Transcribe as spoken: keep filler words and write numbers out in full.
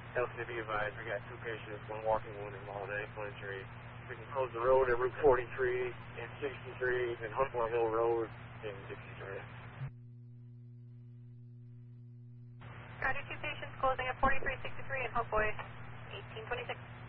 Elsie, be advised, we got two patients, one walking, one involved, one injury. We can close the road at Route forty-three and sixty-three and Huntmore Hill Road and sixty-three. Roger, two patients closing at forty-three, sixty-three and Hope Boy eighteen twenty-six.